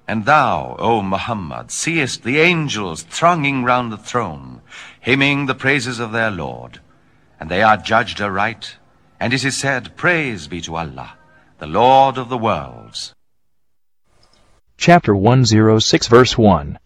And thou, O Muhammad, seest the angels thronging round the throne, hymning the praises of their Lord. And they are judged aright, and it is said, Praise be to Allah, the Lord of the worlds. Chapter 106, verse 1.